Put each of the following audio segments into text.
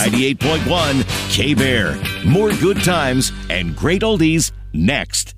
98.1 K-Bear. More good times and great oldies next.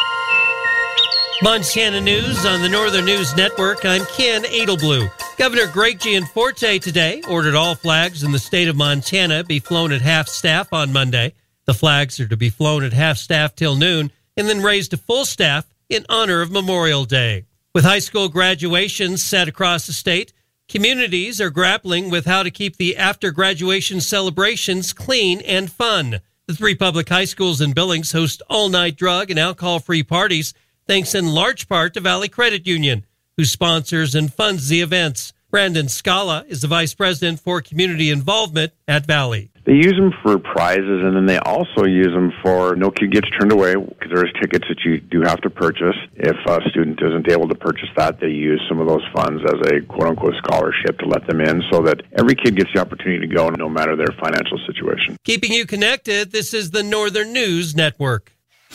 Montana News on the Northern News Network. I'm Ken Edelblue. Governor Greg Gianforte today ordered all flags in the state of Montana be flown at half-staff on Monday. The flags are to be flown at half-staff till noon and then raised to full staff in honor of Memorial Day. With high school graduations set across the state, communities are grappling with how to keep the after-graduation celebrations clean and fun. The 3 public high schools in Billings host all-night drug and alcohol-free parties, thanks in large part to Valley Credit Union, who sponsors and funds the events. Brandon Scala is the Vice President for Community Involvement at Valley. They use them for prizes, and then they also use them for no kid gets turned away, because there's tickets that you do have to purchase. If a student isn't able to purchase that, they use some of those funds as a quote-unquote scholarship to let them in, so that every kid gets the opportunity to go, no matter their financial situation. Keeping you connected, this is the Northern News Network.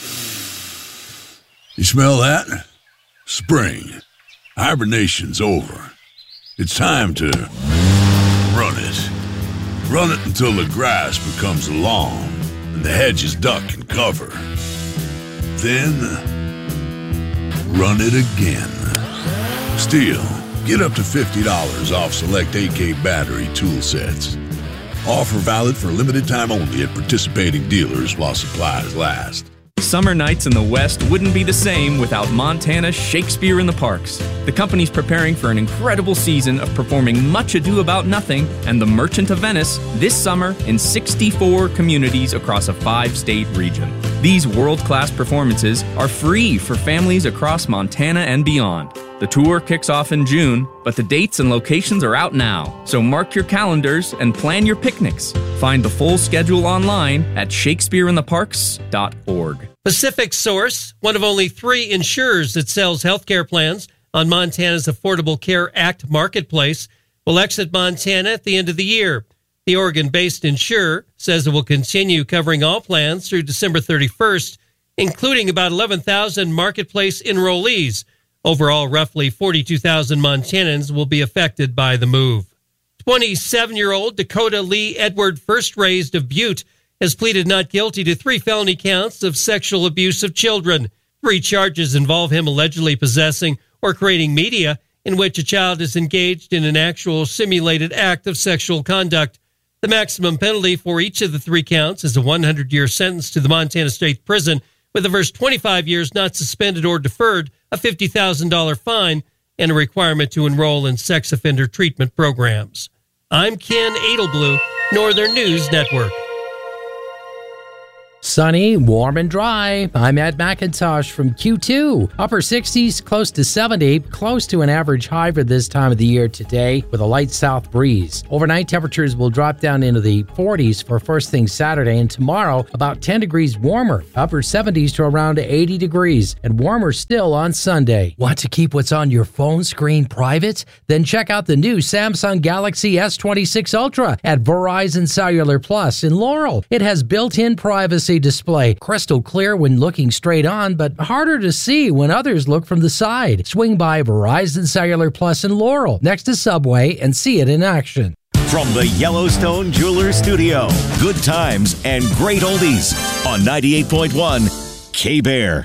You smell that? Spring. Hibernation's over. It's time to run it. Run it until the grass becomes lawn and the hedges duck and cover. Then, run it again. Still, get up to $50 off select AK battery tool sets. Offer valid for limited time only at participating dealers while supplies last. Summer nights in the West wouldn't be the same without Montana's Shakespeare in the Parks. The company's preparing for an incredible season of performing Much Ado About Nothing and The Merchant of Venice this summer in 64 communities across a 5-state region. These world-class performances are free for families across Montana and beyond. The tour kicks off in June, but the dates and locations are out now, so mark your calendars and plan your picnics. Find the full schedule online at shakespeareintheparks.org. Pacific Source, one of only 3 insurers that sells healthcare plans on Montana's Affordable Care Act marketplace, will exit Montana at the end of the year. The Oregon-based insurer says it will continue covering all plans through December 31st, including about 11,000 marketplace enrollees. Overall, roughly 42,000 Montanans will be affected by the move. 27-year-old Dakota Lee Edward First Raised of Butte has pleaded not guilty to 3 felony counts of sexual abuse of children. 3 charges involve him allegedly possessing or creating media in which a child is engaged in an actual simulated act of sexual conduct. The maximum penalty for each of the 3 counts is a 100-year sentence to the Montana State Prison, with the first 25 years not suspended or deferred, a $50,000 fine, and a requirement to enroll in sex offender treatment programs. I'm Ken Edelblue, Northern News Network. Sunny, warm, and dry. I'm Ed McIntosh from Q2. Upper 60s, close to 70, close to an average high for this time of the year today with a light south breeze. Overnight temperatures will drop down into the 40s for first thing Saturday, and tomorrow about 10 degrees warmer. Upper 70s to around 80 degrees and warmer still on Sunday. Want to keep what's on your phone screen private? Then check out the new Samsung Galaxy S26 Ultra at Verizon Cellular Plus in Laurel. It has built-in privacy display, crystal clear when looking straight on, but harder to see when others look from the side. Swing by Verizon Cellular Plus in Laurel, next to Subway, and see it in action. From the Yellowstone Jewelers Studio, good times and great oldies on 98.1 K-Bear.